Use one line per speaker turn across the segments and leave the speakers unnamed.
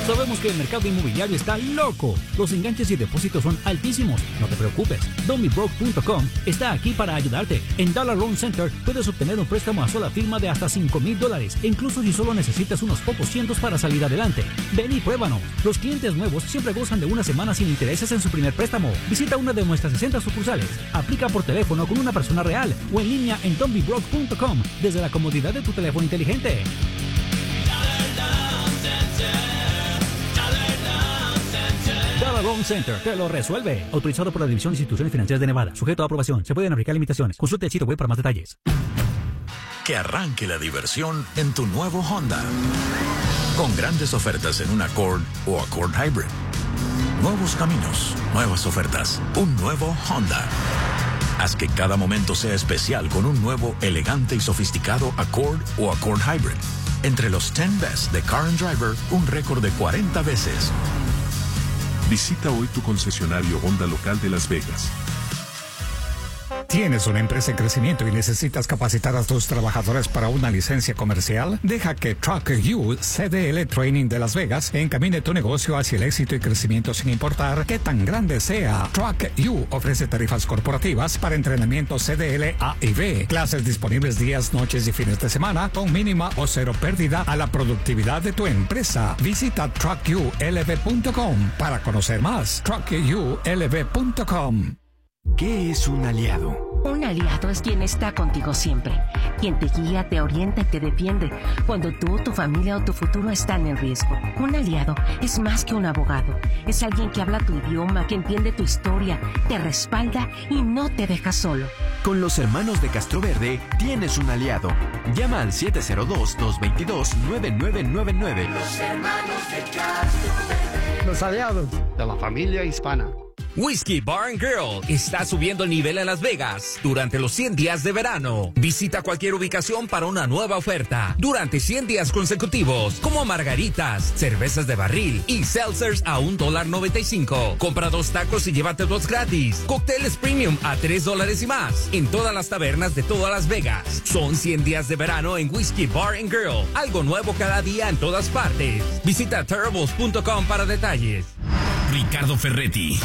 Sabemos que el mercado inmobiliario está loco. Los enganches y depósitos son altísimos. No te preocupes. Don'tBeBroke.com está aquí para ayudarte. En Dollar Loan Center puedes obtener un préstamo a sola firma de hasta $5,000, incluso si solo necesitas unos pocos cientos para salir adelante. Ven y pruébanos. Los clientes nuevos siempre gozan de una semana sin intereses en su primer préstamo. Visita una de nuestras 60 sucursales. Aplica por teléfono con una persona real o en línea en Don'tBeBroke.com desde la comodidad de tu teléfono inteligente. Dollar Loan Center te lo resuelve. Autorizado por la División de Instituciones Financieras de Nevada. Sujeto a aprobación. Se pueden aplicar limitaciones. Consulte el sitio web para más detalles.
Que arranque la diversión en tu nuevo Honda. Con grandes ofertas en un Accord o Accord Hybrid. Nuevos caminos, nuevas ofertas. Un nuevo Honda. Haz que cada momento sea especial con un nuevo, elegante y sofisticado Accord o Accord Hybrid. Entre los 10 Best de Car and Driver, un récord de 40 veces.
Visita hoy tu concesionario Honda local de Las Vegas.
¿Tienes una empresa en crecimiento y necesitas capacitar a tus trabajadores para una licencia comercial? Deja que Truck U CDL Training de Las Vegas encamine tu negocio hacia el éxito y crecimiento sin importar qué tan grande sea. Truck U ofrece tarifas corporativas para entrenamiento CDL A y B. Clases disponibles días, noches y fines de semana con mínima o cero pérdida a la productividad de tu empresa. Visita truckulv.com para conocer más. truckulv.com.
¿Qué es un aliado?
Un aliado es quien está contigo siempre, quien te guía, te orienta y te defiende cuando tú, tu familia o tu futuro están en riesgo. Un aliado es más que un abogado, es alguien que habla tu idioma, que entiende tu historia, te respalda y no te deja solo.
Con los hermanos de Castroverde tienes un aliado. Llama al 702-222-9999.
Los hermanos de Castroverde.
Los aliados de la familia hispana.
Whiskey Bar & Grill está subiendo el nivel en Las Vegas durante los 100 días de verano. Visita cualquier ubicación para una nueva oferta durante 100 días consecutivos, como margaritas, cervezas de barril y seltzers a $1.95. Compra 2 tacos y llévate 2 gratis. Cócteles premium a $3 y más en todas las tabernas de todas Las Vegas. Son 100 días de verano en Whiskey Bar & Grill. Algo nuevo cada día en todas partes. Visita Terribles.com para detalles.
Ricardo Ferretti.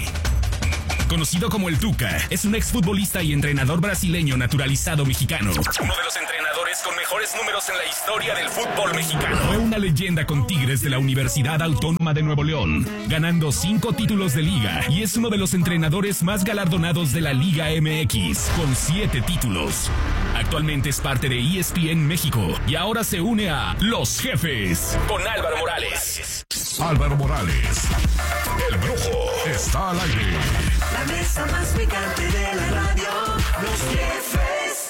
Conocido como el Tuca, es un exfutbolista y entrenador brasileño naturalizado mexicano. Uno de los entrenadores con mejores números en la historia del fútbol mexicano. Fue una leyenda con Tigres de la Universidad Autónoma de Nuevo León, ganando 5 títulos de liga, y es uno de los entrenadores más galardonados de la Liga MX, con 7 títulos. Actualmente es parte de ESPN México y ahora se une a Los Jefes con Álvaro Morales.
Álvaro Morales, el Brujo, está al aire.
La mesa más picante de la radio, Los Jefes.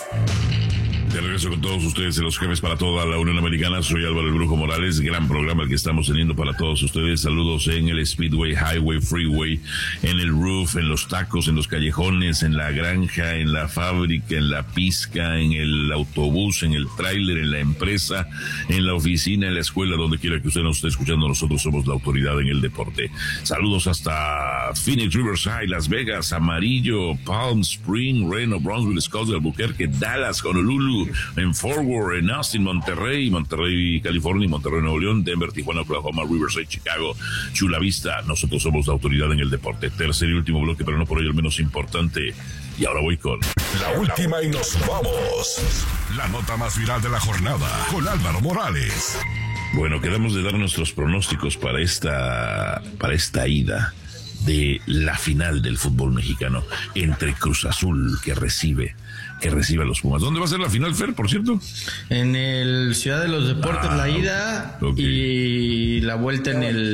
De regreso con todos ustedes en Los Jefes para toda la Unión Americana. Soy Álvaro el Brujo Morales. Gran programa el que estamos teniendo para todos ustedes. Saludos en el Speedway, Highway, Freeway, en el roof, en los tacos, en los callejones, en la granja, en la fábrica, en la pizca, en el autobús, en el tráiler, en la empresa, en la oficina, en la escuela, donde quiera que usted nos esté escuchando. Nosotros somos la autoridad en el deporte. Saludos hasta Phoenix, Riverside, Las Vegas, Amarillo, Palm Spring, Reno, Brownsville, Scottsdale, Albuquerque, Dallas, Honolulu, en Fort Worth, en Austin, Monterrey, California, Monterrey, Nuevo León, Denver, Tijuana, Oklahoma, Riverside, Chicago, Chula Vista. Nosotros somos la autoridad en el deporte. Tercer y último bloque, pero no por ello el menos importante. Y ahora voy con
la última y nos vamos. La nota más viral de la jornada con Álvaro Morales.
Bueno, quedamos de dar nuestros pronósticos para esta ida de la final del fútbol mexicano entre Cruz Azul, que recibe a los Pumas. ¿Dónde va a ser la final, Fer, por cierto?
En el Ciudad de los Deportes, la ida, okay. Y la vuelta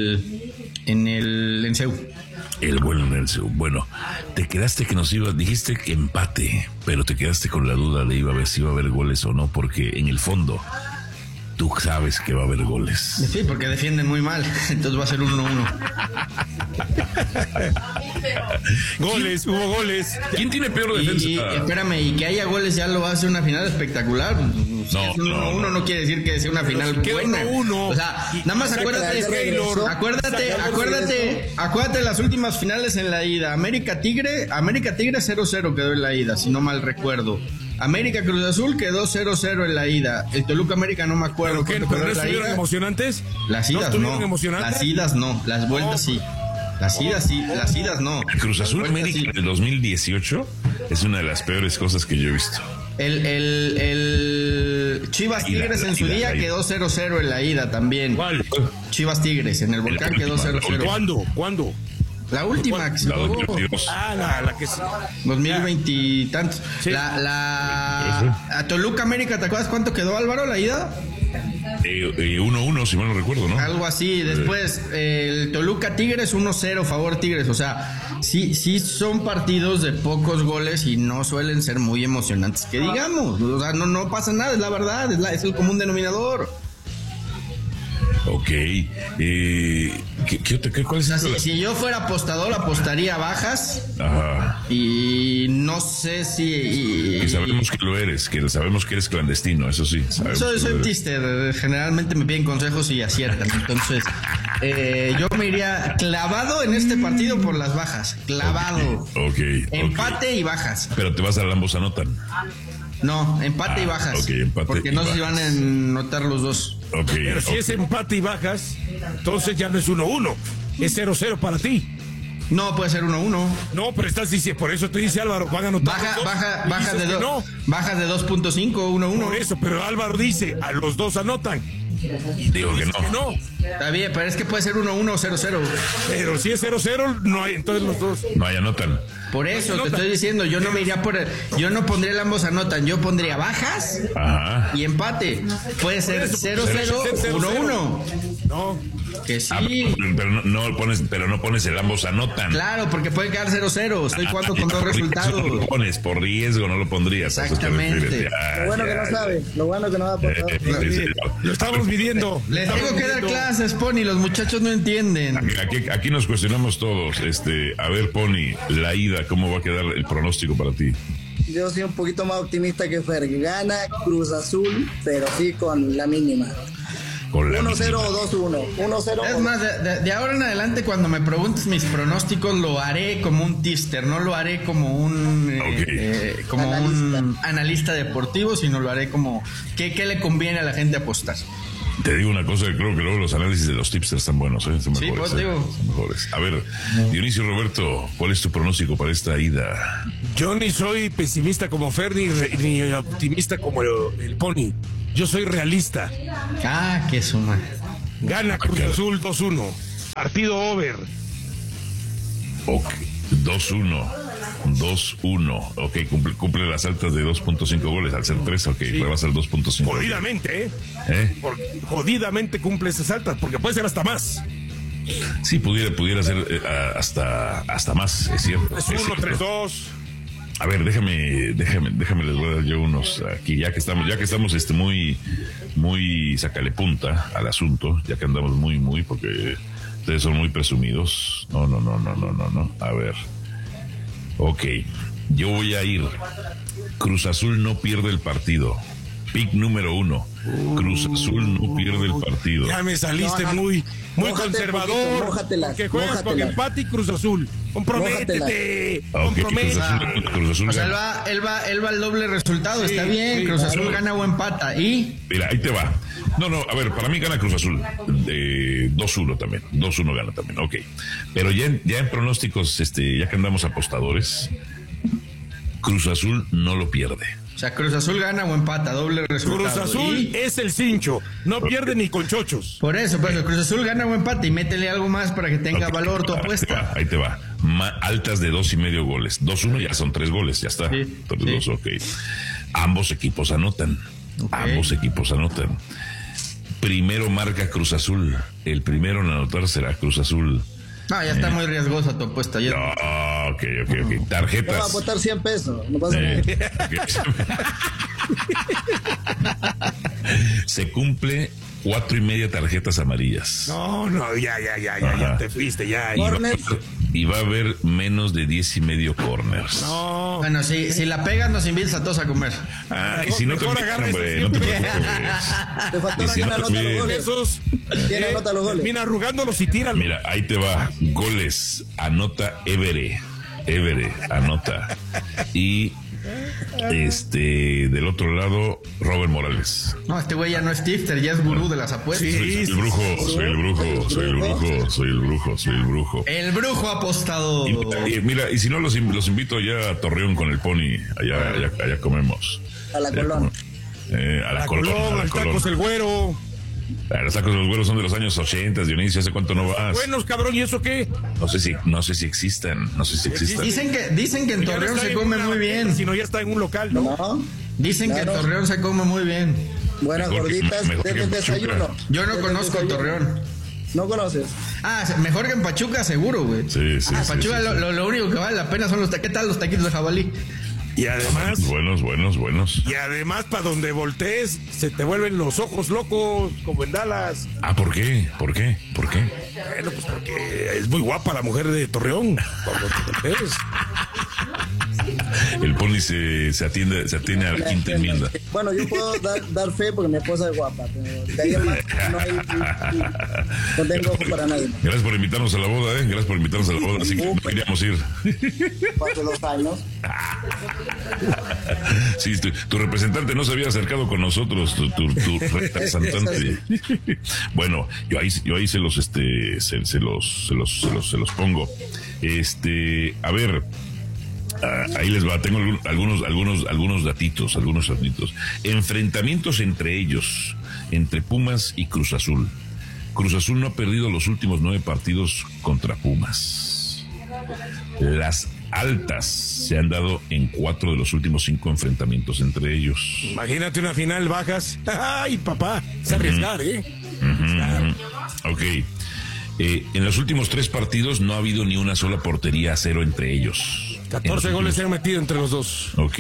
en CEU.
El vuelo en el CEU. Bueno, te quedaste dijiste que empate, pero te quedaste con la duda de si iba a haber goles o no, porque en el fondo tú sabes que va a haber goles.
Sí, porque defienden muy mal, entonces va a ser 1-1.
Hubo goles.
¿Quién tiene peor defensa?
Y que haya goles ya lo hace una final espectacular. Si es 1-1 no quiere decir que sea una final buena. 1-1. O sea, nada más acuérdate de las últimas finales en la ida. América Tigre 0-0 quedó en la ida, si no mal recuerdo. América Cruz Azul quedó 0-0 en la ida. El Toluca América no me acuerdo.
¿Pero no estuvieron emocionantes?
Las idas no. Las idas no. Las vueltas sí. Las idas sí, las idas no.
Cruz Azul América del 2018 es una de las peores cosas que yo he visto.
El Chivas Tigres en su día quedó 0-0 en la ida también.
¿Cuál?
Chivas Tigres en el Volcán quedó 0-0.
¿Cuándo?
La última que se jugó.
La que sí.
2020 y tantos. Sí. A Toluca América, ¿te acuerdas cuánto quedó, Álvaro, la ida?
1-1, si mal no recuerdo, ¿no?
Algo así. Después, el Toluca Tigres 1-0, favor Tigres. O sea, sí son partidos de pocos goles y no suelen ser muy emocionantes, que digamos. O sea, no pasa nada, es la verdad, es el común denominador.
Ok. ¿Cuál es eso?
Si yo fuera apostador, apostaría bajas.
Ajá.
Y no sé si...
Que sabemos que lo eres, que sabemos que eres clandestino, eso sí.
Soy tister, generalmente me piden consejos y aciertan. Entonces, yo me iría clavado en este partido por las bajas. Clavado.
Okay.
Empate y bajas.
Pero te vas a ambos anotan.
No, empate y bajas.
Ok, empate.
Porque no se van a anotar los dos.
Pero si es empate y bajas, entonces ya no es 1-1, es 0-0 para ti.
No, puede ser 1-1.
No, pero estás diciendo, por eso te dice Álvaro, van a anotar.
Bajas de 2.5, 1-1.
Por eso, pero Álvaro dice, a los dos anotan.
Digo que no.
Está bien, pero es que puede ser 1-1 o 0-0.
Pero si es 0-0, no hay, entonces los dos.
No hay anotan.
Por eso te estoy diciendo, yo no me iría yo no pondría el ambos anotan, yo pondría bajas.
Ajá.
Y empate. Puede ser 0-0, 1-1.
No.
Que sí.
Pero no pones el ambos anotan.
Claro, porque puede quedar 0-0. Estoy jugando con dos resultados.
No lo pones, por riesgo no lo pondrías.
Exactamente.
Lo bueno que no sabe, lo bueno que no va a aportar.
Lo estamos midiendo.
Les tengo que dar clases, Pony, los muchachos no entienden.
Aquí nos cuestionamos todos. A ver, Pony, la ida, ¿cómo va a quedar el pronóstico para ti?
Yo soy un poquito más optimista que Fer. Gana Cruz Azul, pero sí con la mínima. 1-0 o 2-1. 1-0.
Es más, de ahora en adelante, cuando me preguntes mis pronósticos, lo haré como un tister, no lo haré como un analista deportivo, sino lo haré como qué le conviene a la gente apostar.
Te digo una cosa, creo que luego los análisis de los tipsters están buenos, son mejores,
pues digo.
Son mejores. A ver, Dionisio Roberto, ¿cuál es tu pronóstico para esta ida?
Yo ni soy pesimista como Fer, ni optimista como el Pony. Yo soy realista.
Qué suma.
Gana Cruz Azul 2-1. Partido over.
Ok, 2-1. Ok, cumple las altas de 2.5 goles. Al ser 3, ok, sí. Rebasa el 2.5.
Jodidamente, jodidamente cumple esas altas, porque puede ser hasta más.
Sí, pudiera ser hasta más, es cierto.
3-1, 3-2.
A ver, déjame, les voy a dar yo unos aquí, ya que estamos muy sacale punta al asunto, ya que andamos muy, porque ustedes son muy presumidos. No. A ver. Ok, yo voy a ir. Cruz Azul no pierde el partido. Pick número 1. Cruz Azul no pierde el partido.
Ya me saliste muy conservador. Que juegas con empate y Cruz Azul. Comprométete.
Cruz Azul
o sea, él va al doble resultado. Sí, está bien. Cruz Azul gana o empata. ¿Y?
Mira, ahí te va. No, a ver, para mí gana Cruz Azul. 2-1 también. 2-1 gana también. Ok. Pero ya en pronósticos, ya que andamos apostadores, Cruz Azul no lo pierde.
O sea, Cruz Azul gana o empata, doble resultado.
Cruz Azul es el cincho, no pierde ni con chochos.
Por eso, Cruz Azul gana o empata y métele algo más para que tenga valor tu apuesta.
Ahí te va. Altas de 2.5 goles. 2-1 ya son 3 goles, ya está.
Sí.
2, ok. Ambos equipos anotan. Primero marca Cruz Azul. El primero en anotar será Cruz Azul.
Ya está muy riesgosa tu apuesta. Ya.
No, ok. Tarjetas.
No va a apostar 100 pesos. No pasa nada.
Se cumple 4.5 tarjetas amarillas.
No, ya te fuiste, ya.
Y va a haber menos de 10.5 corners.
No. Bueno, si la pegas, nos invitas a todos a comer.
Y si no te olvides, hombre, no te preocupes.
Te faltó la gana, anota los goles. ¿Quién anota los goles?
Termina arrugándolos y tíralo.
Mira, ahí te va. Goles. Anota Évere, anota. Y Del otro lado, Robert Morales.
No, este güey ya no es tipster, ya es gurú de las apuestas.
Soy el brujo.
El brujo apostado.
Y si no, los invito ya a Torreón con el Pony. Allá comemos.
A la Colón.
A la Colón.
Al Tacos el Güero.
Los tacos de los güeros son de los años 80, Dionisio, ¿hace cuánto no vas?
Buenos, cabrón, ¿y eso qué?
No sé si existan.
Dicen que en Torreón se come muy bien.
Si no, ya está en un local, ¿no?
Dicen que en Torreón se come muy bien.
Buenas gorditas de desayuno.
Yo no conozco Torreón.
¿No conoces?
Mejor que en Pachuca, seguro, güey.
Sí.
Pachuca lo único que vale la pena son los taquitos. ¿Qué tal los taquitos de jabalí?
Y además...
Buenos.
Y además, para donde voltees, se te vuelven los ojos locos, como en Dallas.
¿Por qué?
Bueno, pues porque es muy guapa la mujer de Torreón. Cuando te voltees.
El Pony se atiene a la quinta enmienda.
Bueno, yo puedo dar fe porque mi esposa es guapa, pero de ahí más no tengo ojo para nadie.
Gracias por invitarnos a la boda, Gracias por invitarnos a la boda, así que no queríamos ir.
Hace 2 años.
Sí, tu representante no se había acercado con nosotros, tu representante. Bueno, yo ahí se los pongo. A ver, ahí les va, tengo algunos datitos. Enfrentamientos entre ellos, entre Pumas y Cruz Azul. Cruz Azul no ha perdido los últimos 9 partidos contra Pumas. Las altas se han dado en 4 de los últimos 5 enfrentamientos entre ellos.
Imagínate una final bajas. ¡Ay, papá! Se arriesgar,
Ok. En los últimos 3 partidos no ha habido ni una sola portería a 0 entre ellos.
14 goles se han metido entre los dos.
Ok.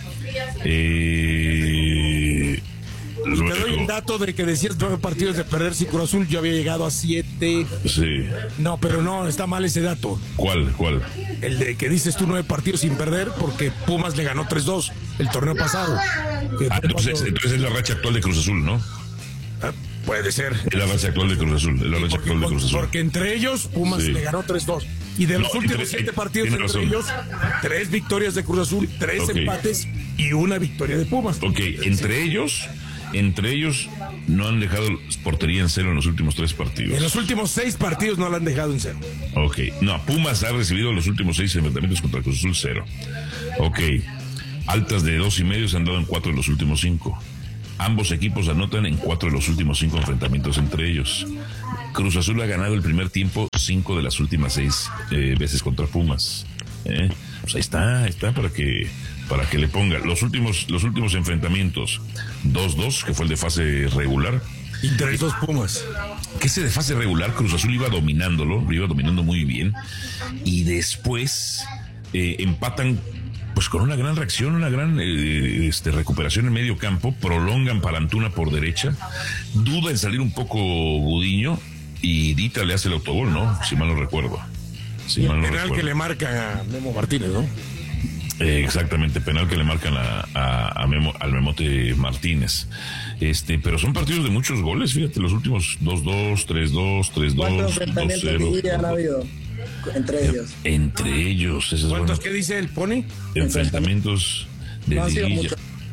Te doy el dato de que decías 9 partidos de perder sin Cruz Azul. Yo había llegado a 7.
Sí.
No, pero no, está mal ese dato.
¿Cuál?
El de que dices tú 9 partidos sin perder porque Pumas le ganó 3-2 el torneo pasado.
Entonces es la racha actual de Cruz Azul, ¿no?
Puede ser.
Es la racha actual de Cruz Azul.
Porque entre ellos Pumas le ganó 3-2. Y de los últimos 7 partidos entre ellos, 3 victorias de Cruz Azul, 3 empates y 1 victoria de Pumas.
Ok, entre ellos no han dejado portería en 0 en los últimos 3 partidos.
En los últimos 6 partidos no la han dejado en 0.
Ok, no, Pumas ha recibido los últimos 6 enfrentamientos contra Cruz Azul 0. Ok, altas de 2.5 se han dado en 4 de los últimos 5. Ambos equipos anotan en 4 de los últimos 5 enfrentamientos entre ellos. Cruz Azul ha ganado el primer tiempo 5 de las últimas 6 veces contra Pumas. Pues ahí está para que le ponga los últimos enfrentamientos. 2-2, que fue el de fase regular.
Entre esos Pumas.
Que ese de fase regular, Cruz Azul iba dominando muy bien. Y después empatan pues con una gran reacción, una gran recuperación en medio campo, prolongan para Antuna por derecha, duda en salir un poco Gudiño y Dita le hace el autogol, ¿no? Si mal no recuerdo.
Penal que le marca a Memo Martínez, ¿no?
Exactamente, penal que le marcan al Memote Martínez. Pero son partidos de muchos goles, fíjate, los últimos 2-2, 3-2, 3-2, 2-0.
Han habido
entre ellos.
¿Cuántos que dice el Pony?
Enfrentamientos de liguilla.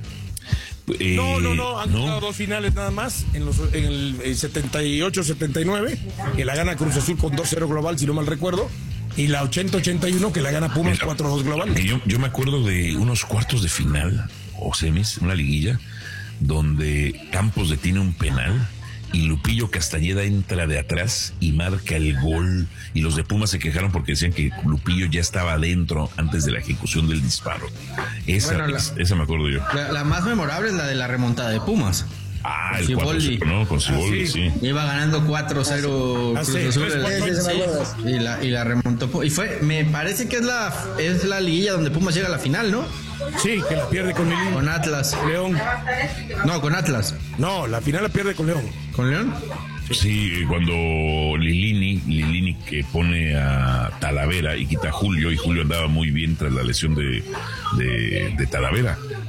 No, han jugado 2 finales nada más en el 78-79, que la gana Cruz Azul con 2-0 global, si no mal recuerdo, y la 80-81 que la gana Pumas 4-2 global.
Yo me acuerdo de unos cuartos de final o semis, una liguilla, donde Campos detiene un penal y Lupillo Castañeda entra de atrás y marca el gol, y los de Pumas se quejaron porque decían que Lupillo ya estaba adentro antes de la ejecución del disparo. Esa me acuerdo yo.
La más memorable es la de la remontada de Pumas.
El 4-0, ¿no? Con Siboldi, sí.
Iba ganando 4-0 Cruz Azul y la remontó. Y me parece que es la liguilla donde Pumas llega a la final, ¿no?
Sí, que la pierde con
Atlas.
León.
No, con Atlas.
No, la final la pierde con León.
¿Con León?
Sí, cuando Lilini que pone a Talavera y quita a Julio, y Julio andaba muy bien tras la lesión de Talavera.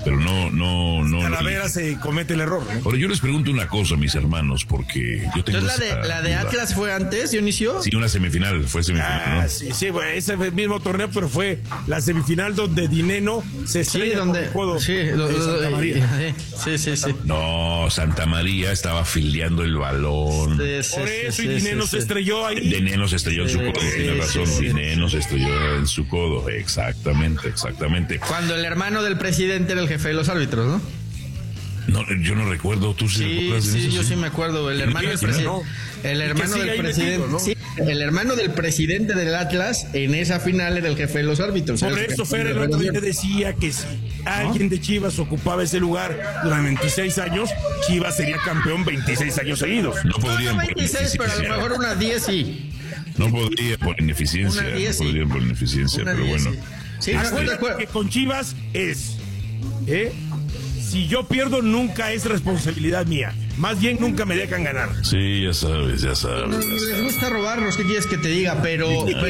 pero no.
Talavera se comete el error, ¿no?
Ahora yo les pregunto una cosa, mis hermanos, porque yo tengo.
Entonces la de Atlas fue antes, Dionisio.
Sí, una semifinal, fue semifinal, ¿no?
Sí, bueno, ese fue el mismo torneo, pero fue la semifinal donde Dineno se estrella con el codo de Santa María.
Sí.
No, Santa María estaba filiando el balón.
Por eso, y Dineno se estrelló ahí.
Dineno se estrelló en su codo, tiene razón. Dineno se estrelló en su codo, exactamente.
Cuando el hermano del presidente era el jefe de los árbitros, ¿no?
No, yo no recuerdo. ¿Tú sí recuerdas de eso?
Yo sí me acuerdo. El hermano del presidente. El hermano del presidente. Metido, ¿no? Sí, el hermano del presidente del Atlas en esa final era el jefe de los árbitros.
Por eso, Fer, el otro día decía que si alguien de Chivas ocupaba ese lugar durante 26 años, Chivas sería campeón 26 años seguidos.
No podrían.
26, pero a lo mejor unas 10 sí.
No podría por ineficiencia. Pero bueno.
Sí,
acuérdate que con Chivas es, si yo pierdo nunca es responsabilidad mía, más bien nunca me dejan ganar.
Sí, ya sabes.
Les gusta robarnos, ¿qué quieres que te diga? Pero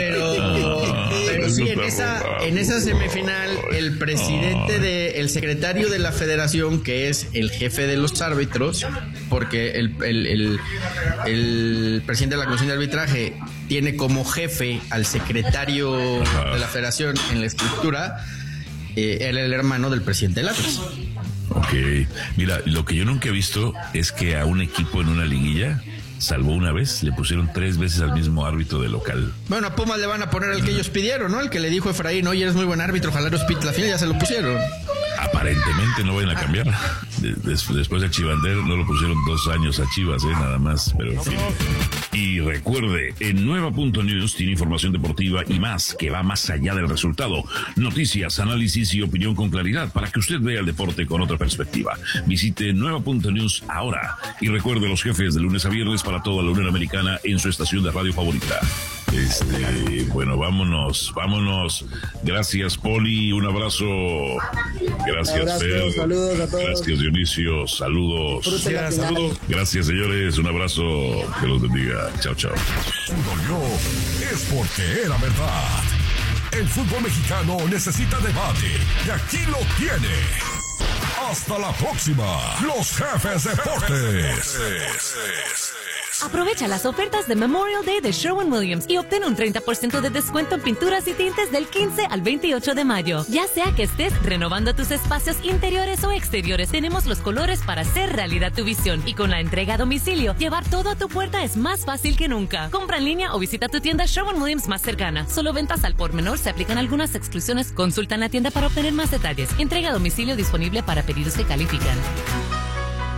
sí, en esa semifinal el presidente el secretario de la federación, que es el jefe de los árbitros, porque el presidente de la comisión de arbitraje tiene como jefe al secretario de la federación en la estructura, era el hermano del presidente del Atlas.
Ok, mira, lo que yo nunca he visto es que a un equipo en una liguilla, salvo una vez, le pusieron 3 veces al mismo árbitro de local.
Bueno, a Pumas le van a poner el que ellos pidieron, ¿no? El que le dijo Efraín, oye, eres muy buen árbitro, ojalá los pit la final, ya se lo pusieron.
Aparentemente no vayan a cambiar. Después de Chivander no lo pusieron 2 años a Chivas, nada más, pero en fin. Y recuerde, en Nueva.News tiene información deportiva y más que va más allá del resultado. Noticias, análisis y opinión con claridad para que usted vea el deporte con otra perspectiva. Visite Nueva.News ahora y recuerde los jefes de lunes a viernes para toda la Unión Americana en su estación de radio favorita. Bueno, vámonos. Gracias, Poli, un abrazo. Gracias, Fer.
Saludos a todos.
Gracias, Dionisio. Saludos. Gracias, señores. Un abrazo. Que los bendiga. Chao.
Dolió es porque era verdad. El fútbol mexicano necesita debate y aquí lo tiene. Hasta la próxima. Los Jefes Deportes.
Aprovecha las ofertas de Memorial Day de Sherwin-Williams y obtén un 30% de descuento en pinturas y tintes del 15 al 28 de mayo. Ya sea que estés renovando tus espacios interiores o exteriores, tenemos los colores para hacer realidad tu visión. Y con la entrega a domicilio, llevar todo a tu puerta es más fácil que nunca. Compra en línea o visita tu tienda Sherwin-Williams más cercana. Solo ventas al por menor, se aplican algunas exclusiones. Consulta en la tienda para obtener más detalles. Entrega a domicilio disponible para pedidos que califican.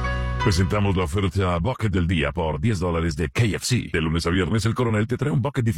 Presentamos la oferta Bucket del día por $10 de KFC. De lunes a viernes, el Coronel te trae un bucket diferente.